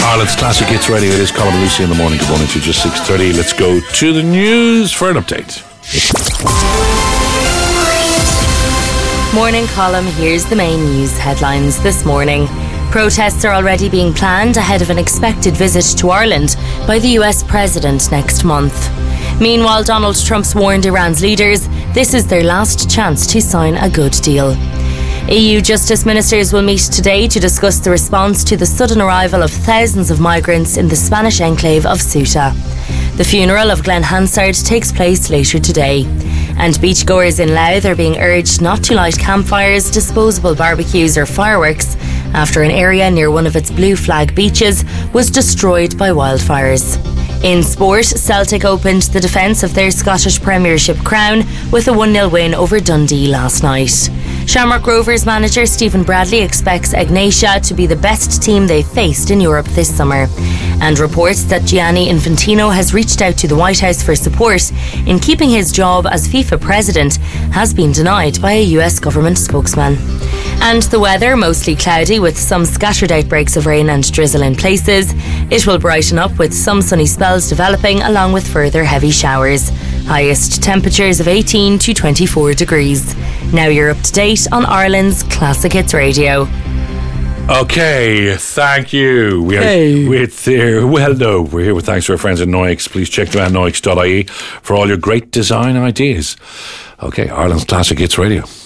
Ireland's Classic Hits Radio. It is Colin and Lucy in the morning. Good morning to you. Just 6:30. Let's go to the news for an update. Morning column. Here's the main news headlines this morning. Protests are already being planned ahead of an expected visit to Ireland by the US President next month. Meanwhile, Donald Trump's warned Iran's leaders this is their last chance to sign a good deal. EU Justice Ministers will meet today to discuss the response to the sudden arrival of thousands of migrants in the Spanish enclave of Ceuta. The funeral of Glenn Hansard takes place later today. And beachgoers in Louth are being urged not to light campfires, disposable barbecues or fireworks after an area near one of its blue flag beaches was destroyed by wildfires. In sport, Celtic opened the defence of their Scottish Premiership crown with a 1-0 win over Dundee last night. Shamrock Rovers manager Stephen Bradley expects Ignatia to be the best team they've faced in Europe this summer, and reports that Gianni Infantino has reached out to the White House for support in keeping his job as FIFA president has been denied by a US government spokesman. And the weather, mostly cloudy with some scattered outbreaks of rain and drizzle in places. It will brighten up with some sunny spells developing along with further heavy showers. Highest temperatures of 18 to 24 degrees. Now you're up to date on Ireland's Classic Hits Radio. Okay, thank you. We're here with thanks to our friends at Noix. Please check them out at noix.ie for all your great design ideas. Okay, Ireland's Classic Hits Radio.